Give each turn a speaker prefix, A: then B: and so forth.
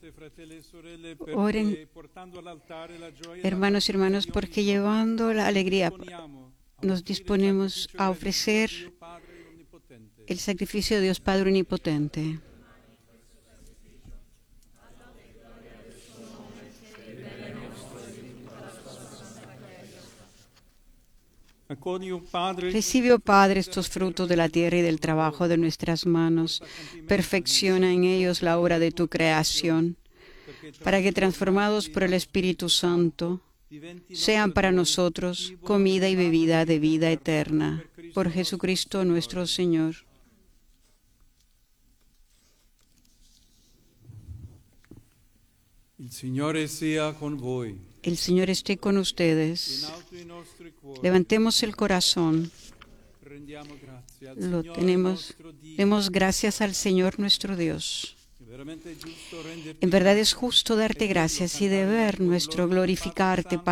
A: Oren, hermanos y hermanas, porque llevando la alegría nos disponemos a ofrecer el sacrificio de Dios Padre Omnipotente. Recibe, oh Padre, estos frutos de la tierra y del trabajo de nuestras manos. Perfecciona en ellos la obra de tu creación, para que, transformados por el Espíritu Santo, sean para nosotros comida y bebida de vida eterna. Por Jesucristo nuestro Señor.
B: Il Signore sia con voi.
A: El Señor esté con ustedes. Levantemos el corazón. Lo tenemos. Demos gracias al Señor nuestro Dios. En verdad es justo darte gracias y deber nuestro glorificarte,